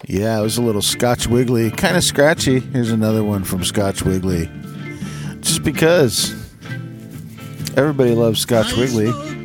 Yeah, it was a little Scotch Wiggly. Kind of scratchy. Here's another one from Scotch Wiggly. Just because everybody loves Scotch Wiggly.